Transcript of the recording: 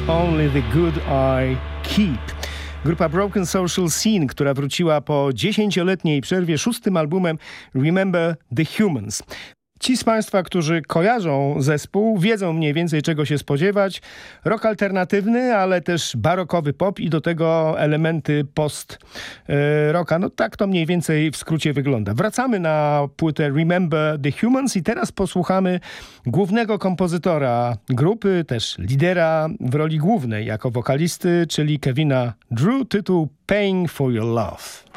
Only the Good I Keep. Grupa Broken Social Scene, która wróciła po 10-letniej przerwie 6. albumem Remember the Humans. Ci z Państwa, którzy kojarzą zespół, wiedzą mniej więcej czego się spodziewać. Rock alternatywny, ale też barokowy pop i do tego elementy post-rocka. No tak to mniej więcej w skrócie wygląda. Wracamy na płytę Remember the Humans i teraz posłuchamy głównego kompozytora grupy, też lidera w roli głównej jako wokalisty, czyli Kevina Drew, tytuł Paying for Your Love.